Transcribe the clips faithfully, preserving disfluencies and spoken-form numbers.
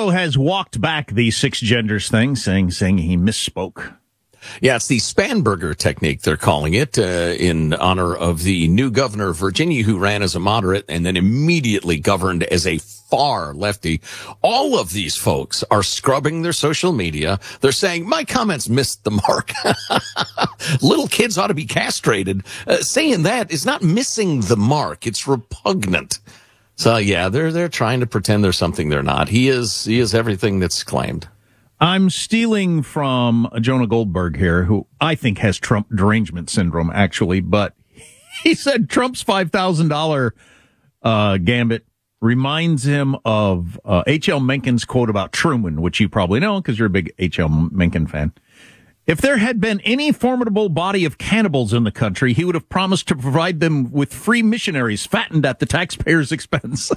also has walked back the six genders thing, saying saying he misspoke. Yeah, it's the Spanberger technique, they're calling it, uh, in honor of the new governor of Virginia who ran as a moderate and then immediately governed as a far lefty. All of these folks are scrubbing their social media. They're saying, my comments missed the mark. Little kids ought to be castrated. Uh, saying that is not missing the mark. It's repugnant. So, yeah, they're they're trying to pretend they're something they're not. He is he is everything that's claimed. I'm stealing from Jonah Goldberg here, who I think has Trump derangement syndrome, actually. But he said Trump's five thousand dollars uh, gambit reminds him of uh, H L. Mencken's quote about Truman, which you probably know because you're a big H L. Mencken fan. If there had been any formidable body of cannibals in the country, he would have promised to provide them with free missionaries fattened at the taxpayer's expense.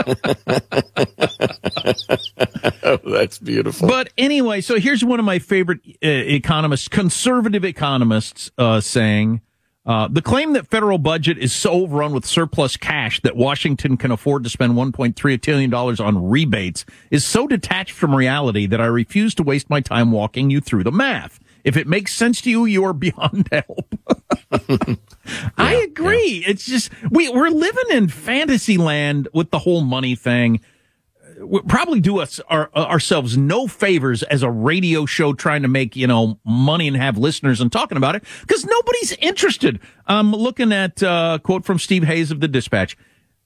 Oh, that's beautiful. But anyway, so here's one of my favorite uh, economists, conservative economists, uh, saying, uh, the claim that federal budget is so overrun with surplus cash that Washington can afford to spend one point three trillion dollars on rebates is so detached from reality that I refuse to waste my time walking you through the math. If it makes sense to you, you are beyond help. yeah, I agree. Yeah. It's just, we, we're living in fantasy land with the whole money thing. We'll probably do us our, ourselves no favors as a radio show trying to make, you know, money and have listeners and talking about it because nobody's interested. I'm looking at uh, a quote from Steve Hayes of the Dispatch,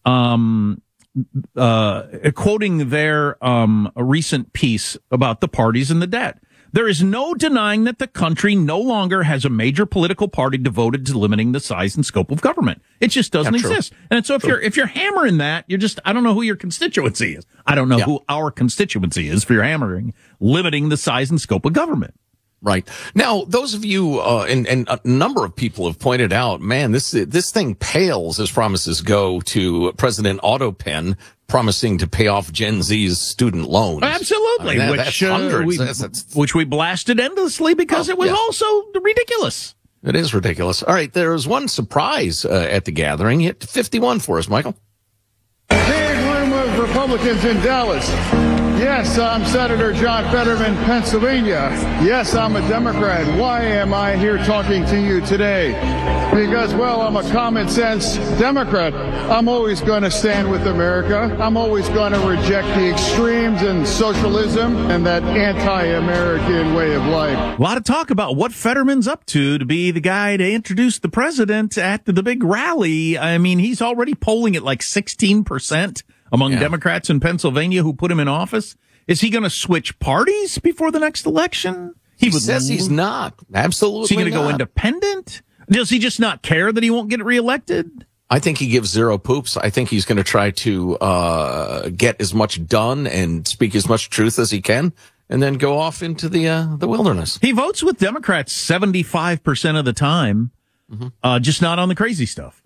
um, uh, quoting their um, a recent piece about the parties and the debt. There is no denying that the country no longer has a major political party devoted to limiting the size and scope of government. It just doesn't yeah, exist. And so if true. you're if you're hammering that, you're just I don't know who your constituency is. I don't know yeah. who our constituency is for your hammering limiting the size and scope of government. Right. Now, those of you, uh, and, and a number of people have pointed out, man, this, this thing pales as promises go to President Autopen promising to pay off Gen Z's student loans. Absolutely. I mean, that, which, that's uh, we, that's, that's, which we blasted endlessly because oh, it was yeah. also ridiculous. It is ridiculous. All right. There was one surprise, uh, at the gathering. Hit fifty-one for us, Michael. Big room of Republicans in Dallas. Yes, I'm Senator John Fetterman, Pennsylvania. Yes, I'm a Democrat. Why am I here talking to you today? Because, well, I'm a common sense Democrat. I'm always going to stand with America. I'm always going to reject the extremes and socialism and that anti-American way of life. A lot of talk about what Fetterman's up to to be the guy to introduce the president at the big rally. I mean, he's already polling at like sixteen percent. Among yeah. Democrats in Pennsylvania who put him in office. Is he going to switch parties before the next election? He, he says he's not. Absolutely Is he going to go independent? Does he just not care that he won't get reelected? I think he gives zero poops. I think he's going to try to uh get as much done and speak as much truth as he can and then go off into the uh, the wilderness. He votes with Democrats seventy-five percent of the time, mm-hmm. uh, just not on the crazy stuff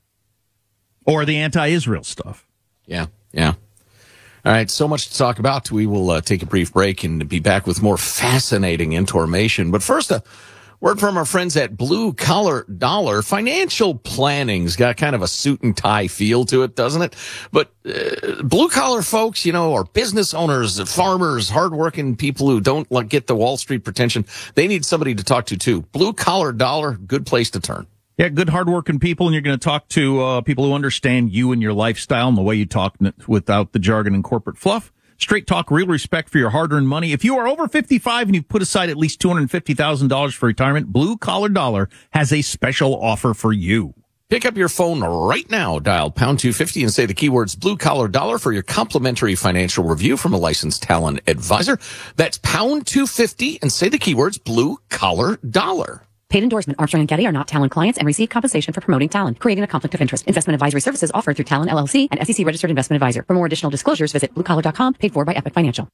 or the anti-Israel stuff. Yeah. Yeah. All right. So much to talk about. We will uh, take a brief break and be back with more fascinating information. But first, a word from our friends at Blue Collar Dollar. Financial planning's got kind of a suit and tie feel to it, doesn't it? But uh, blue collar folks, you know, are business owners, farmers, hardworking people who don't like, get the Wall Street pretension. They need somebody to talk to, too. Blue Collar Dollar, good place to turn. Yeah, good, hardworking people, and you're going to talk to uh, people who understand you and your lifestyle and the way you talk without the jargon and corporate fluff. Straight talk, real respect for your hard-earned money. If you are over fifty-five and you've put aside at least two hundred fifty thousand dollars for retirement, Blue Collar Dollar has a special offer for you. Pick up your phone right now, dial pound two fifty and say the keywords Blue Collar Dollar for your complimentary financial review from a licensed talent advisor. That's pound two fifty and say the keywords Blue Collar Dollar. Paid endorsement. Armstrong and Getty are not Talon clients and receive compensation for promoting Talon, creating a conflict of interest. Investment advisory services offered through Talon L L C and S E C registered investment advisor. For more additional disclosures, visit blue collar dot com, paid for by Epic Financial.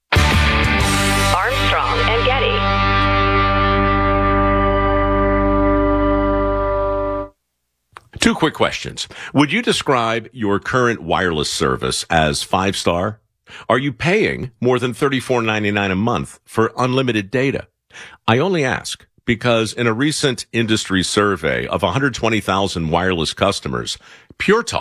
Armstrong and Getty. Two quick questions. Would you describe your current wireless service as five-star? Are you paying more than thirty-four ninety-nine a month for unlimited data? I only ask because in a recent industry survey of one hundred twenty thousand wireless customers, Pure Talk